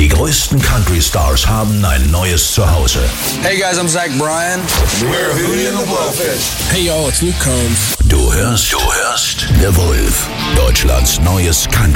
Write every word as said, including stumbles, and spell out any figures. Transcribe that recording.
Die größten Country-Stars haben ein neues Zuhause. Hey guys, I'm Zach Bryan. We're Hootie and the Blowfish. Hey y'all, it's Luke Combs. Du hörst, du hörst The Wolf, Deutschlands neues Country.